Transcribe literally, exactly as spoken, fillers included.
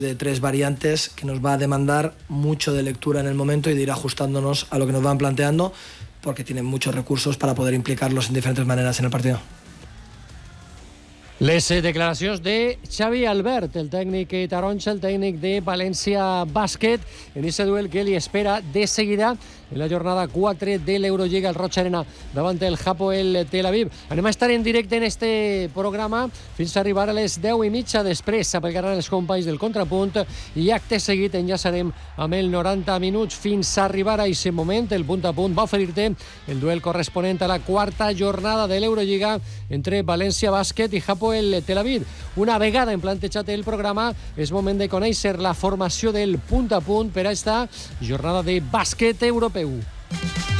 de tres variantes que nos va a demandar mucho de lectura en el momento y de ir ajustándonos a lo que nos van planteando, porque tienen muchos recursos para poder implicarlos en diferentes maneras en el partido. Les declaracions de Xavi Albert, el tècnic taronja, el tècnic de València Bàsquet, en aquest duel que li espera de seguida en la jornada quatre de l'Eurolliga al Roig Arena davant el Hapoel Tel Aviv. Anem a estar en directe en este programa fins a arribar a les deu i mitja. Després s'aplegaran els companys del Contrapunt i acte seguit enllaçarem amb el noranta minuts fins a arribar a aquest moment. El Punt a Punt va oferir-te el duel corresponent a la quarta jornada de l'Eurolliga entre València Bàsquet i Hapoel Tel Aviv. Una vegada en plantejat el programa, és moment de conèixer la formació del Punt a Punt per a esta jornada de bàsquet europeu.